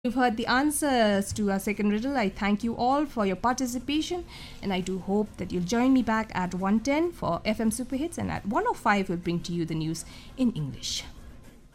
You've heard the answers to our second riddle. I thank you all for your participation, and I do hope that you'll join me back at 1:10 for FM Super Hits, and at 1:05 we'll bring to you the news in English.